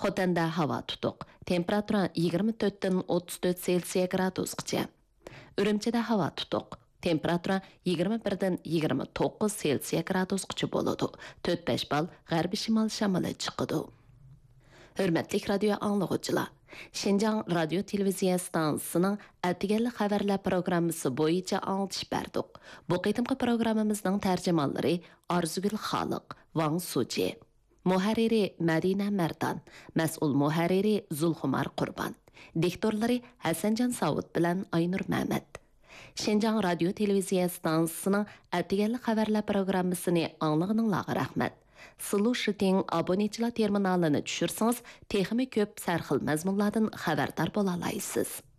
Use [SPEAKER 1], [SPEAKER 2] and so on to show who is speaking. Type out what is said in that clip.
[SPEAKER 1] Xotanda havo tutuq, temperatura 24-dan 34 Selsiya gradusgacha. Ürümchida havo tutuq, temperatura 21-dan 29 Selsiya gradusgacha bo'ladi. 4-5 bal g'arbiy shimol shamoli chiqadi. Hürmetli radio anlıqçılar, Şinjan Radio Televiziya stansiyasining Atiganli xabarlar programmasi bo'yicha anglitish berdik. Bu qitimqi programmamizning tarjimonlari Arzugul Xoliq, Wang Suji, muharriri Madina Mardan, mas'ul muharriri Zulxumar Qurban, diktorlari Hasanjon Savut bilan Aynur Mehmet. Şinjan Radio Televiziya stansiyasining Atiganli xabarlar programmasini anglag'ininglarga rahmat. Слушатин abonechilar terminalini tushirsangiz, texmi ko'p sarxil mazmunlardan xabardor bo'la olasiz.